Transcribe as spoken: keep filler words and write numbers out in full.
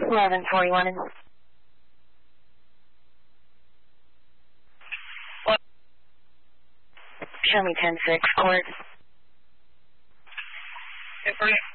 eleven forty-one. Show me ten six, court. ten forty.